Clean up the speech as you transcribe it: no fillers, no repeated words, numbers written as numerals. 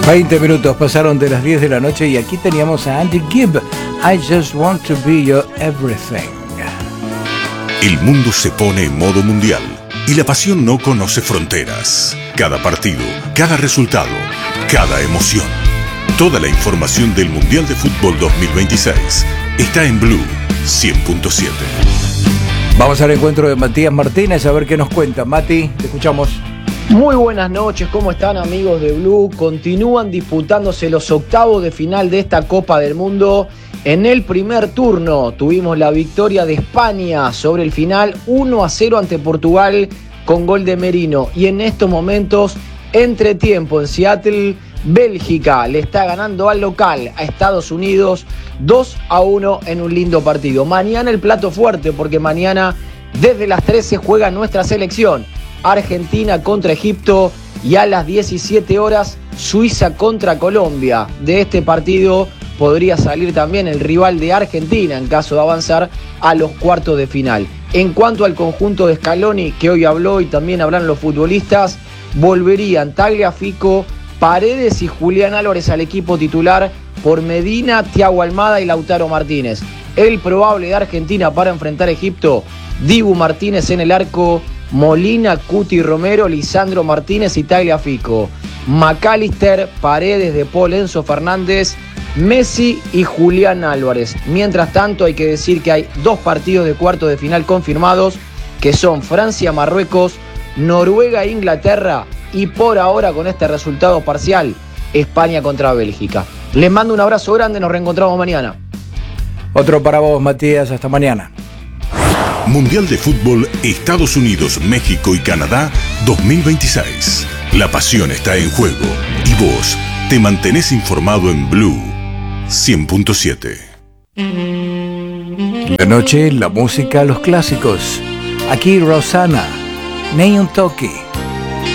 20 minutos pasaron de las 10 de la noche y aquí teníamos a Andy Gibb. I just want to be your everything. El mundo se pone en modo mundial y la pasión no conoce fronteras. Cada partido, cada resultado, cada emoción. Toda la información del Mundial de Fútbol 2026 está en Blue 100.7. Vamos al encuentro de Matías Martínez a ver qué nos cuenta. Mati, te escuchamos. Muy buenas noches, ¿cómo están amigos de Blue? Continúan disputándose los octavos de final de esta Copa del Mundo. En el primer turno tuvimos la victoria de España sobre el final 1-0 ante Portugal con gol de Merino. Y en estos momentos, entretiempo en Seattle, Bélgica le está ganando al local a Estados Unidos 2-1 en un lindo partido. Mañana el plato fuerte, porque mañana desde las 13 juega nuestra selección. Argentina contra Egipto y a las 17 horas Suiza contra Colombia. De este partido podría salir también el rival de Argentina en caso de avanzar a los cuartos de final. En cuanto al conjunto de Scaloni, que hoy habló y también hablan los futbolistas, volverían Tagliafico, Paredes y Julián Álvarez al equipo titular por Medina, Thiago Almada y Lautaro Martínez. El probable de Argentina para enfrentar a Egipto, Dibu Martínez en el arco, Molina, Cuti Romero, Lisandro Martínez y Tagliafico. McAllister, Paredes, De Paul, Enzo Fernández, Messi y Julián Álvarez. Mientras tanto, hay que decir que hay dos partidos de cuartos de final confirmados, que son Francia-Marruecos, Noruega-Inglaterra y por ahora, con este resultado parcial, España contra Bélgica. Les mando un abrazo grande, nos reencontramos mañana. Otro para vos, Matías, hasta mañana. Mundial de Fútbol Estados Unidos, México y Canadá 2026. La pasión está en juego y vos te mantenés informado en Blue 100.7. De noche, la música, los clásicos. Aquí Rosana, Neon Toki.